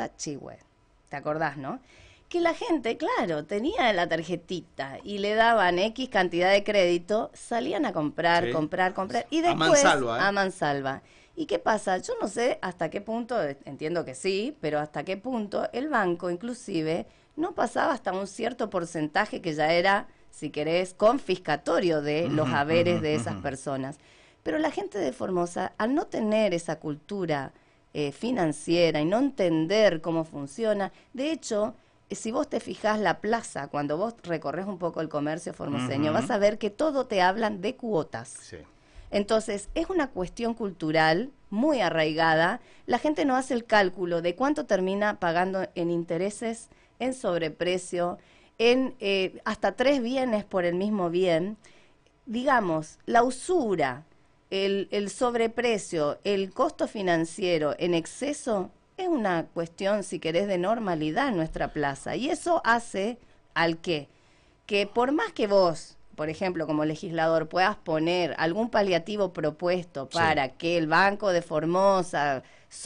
famosa Chihuahua. ¿Te acordás, no? Que la gente, claro, tenía la tarjetita y le daban X cantidad de crédito, salían a comprar, Sí. comprar, y A después mansalva, ¿eh? a mansalva. ¿Y qué pasa? Yo no sé hasta qué punto, entiendo que sí, pero hasta qué punto el banco inclusive no pasaba hasta un cierto porcentaje que ya era, si querés, confiscatorio de los haberes de esas personas. Pero la gente de Formosa, al no tener esa cultura financiera y no entender cómo funciona, de hecho, si vos te fijás la plaza, cuando vos recorres un poco el comercio formoseño, vas a ver que todo te hablan de cuotas. Sí. Entonces, es una cuestión cultural muy arraigada. La gente no hace el cálculo de cuánto termina pagando en intereses, en sobreprecio, en hasta 3 bienes por el mismo bien. Digamos, la usura, el sobreprecio, el costo financiero en exceso es una cuestión, si querés, de normalidad en nuestra plaza. Y eso hace al que por más que vos, por ejemplo, como legislador, puedas poner algún paliativo propuesto para que el Banco de Formosa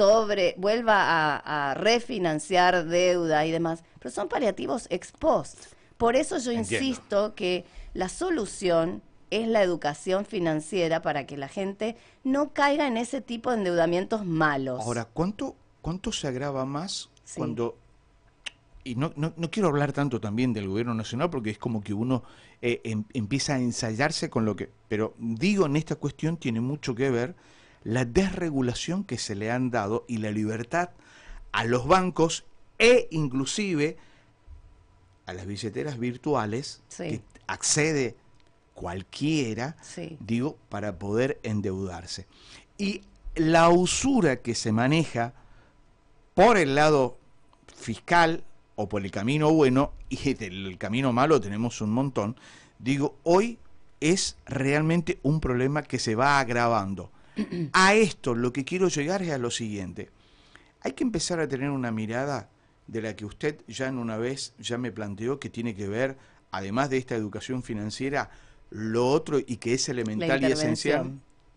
vuelva a refinanciar deuda y demás, pero son paliativos ex post. Por eso yo insisto que la solución es la educación financiera para que la gente no caiga en ese tipo de endeudamientos malos. Ahora, ¿cuánto se agrava más cuando... Y no quiero hablar tanto también del gobierno nacional porque es como que uno empieza a ensayarse con lo que... Pero digo, en esta cuestión tiene mucho que ver la desregulación que se le han dado y la libertad a los bancos e inclusive a las billeteras virtuales que accede cualquiera, digo, para poder endeudarse. Y la usura que se maneja por el lado fiscal o por el camino bueno, y del camino malo tenemos un montón, digo, hoy es realmente un problema que se va agravando. A esto lo que quiero llegar es a lo siguiente. Hay que empezar a tener una mirada de la que usted ya en una vez ya me planteó que tiene que ver, además de esta educación financiera, lo otro y que es elemental y esencial.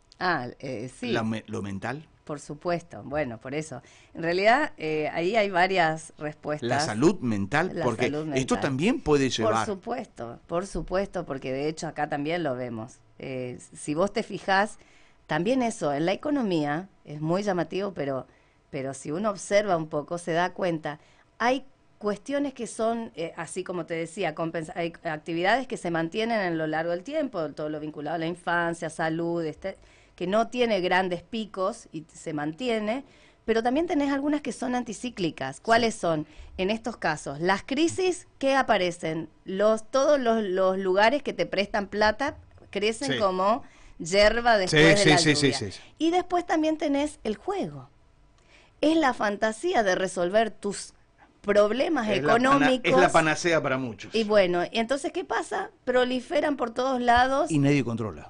Sí. Lo mental. Por supuesto, bueno, por eso. En realidad, ahí hay varias respuestas. La salud mental, porque salud mental. Esto también puede llevar... Por supuesto, porque de hecho acá también lo vemos. Si vos te fijás, también eso, en la economía, es muy llamativo, pero si uno observa un poco, se da cuenta, hay cuestiones que son, así como te decía, hay actividades que se mantienen a lo largo del tiempo, todo lo vinculado a la infancia, salud, que no tiene grandes picos y se mantiene, pero también tenés algunas que son anticíclicas. ¿Cuáles son? En estos casos, las crisis que aparecen, todos los lugares que te prestan plata crecen como hierba después de la lluvia. Y después también tenés el juego. Es la fantasía de resolver tus problemas económicos. Es la panacea para muchos. Y bueno, y entonces, ¿qué pasa? Proliferan por todos lados. Y nadie controla.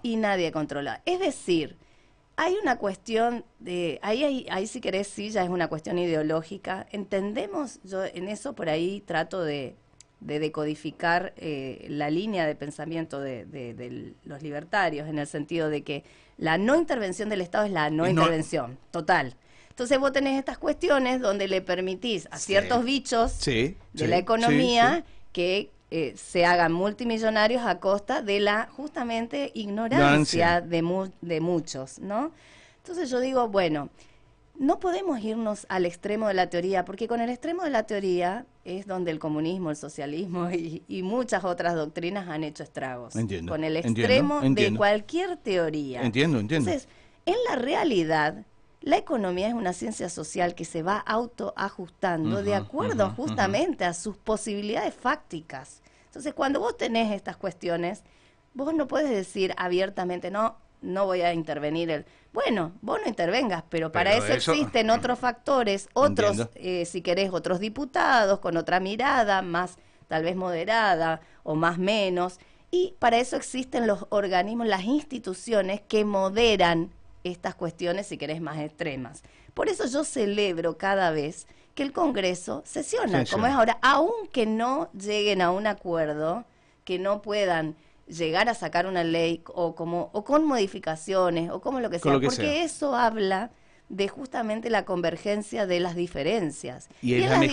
Es decir, hay una cuestión de... Ahí si querés, sí, ya es una cuestión ideológica. Entendemos, yo en eso por ahí trato de decodificar la línea de pensamiento de los libertarios, en el sentido de que la no intervención del Estado es la no intervención, total. Entonces vos tenés estas cuestiones donde le permitís a ciertos bichos de la economía que se hagan multimillonarios a costa de la justamente ignorancia de muchos, ¿no? Entonces yo digo, bueno, no podemos irnos al extremo de la teoría, porque con el extremo de la teoría es donde el comunismo, el socialismo y muchas otras doctrinas han hecho estragos. Entiendo. Con el extremo de cualquier teoría. Entiendo. Entonces, en la realidad, la economía es una ciencia social que se va autoajustando de acuerdo justamente a sus posibilidades fácticas. Entonces, cuando vos tenés estas cuestiones, vos no puedes decir abiertamente, no voy a intervenir. Bueno, vos no intervengas, pero para eso existen otros factores, otros, si querés, otros diputados con otra mirada, más tal vez moderada o más menos, y para eso existen los organismos, las instituciones que moderan estas cuestiones, si querés, más extremas. Por eso yo celebro cada vez que el Congreso sesiona, como es ahora, aunque no lleguen a un acuerdo, que no puedan llegar a sacar una ley o con modificaciones o como lo que sea, porque eso habla de justamente la convergencia de las diferencias. Y es en la las